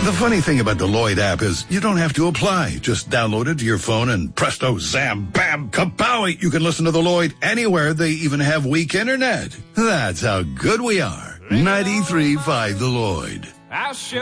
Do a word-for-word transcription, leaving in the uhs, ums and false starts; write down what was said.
The funny thing about the Lloyd app is you don't have to apply. Just download it to your phone and presto, zam, bam, kapowie. You can listen to the Lloyd anywhere. They even have weak internet. That's how good we are. ninety-three point five The Lloyd. I'll show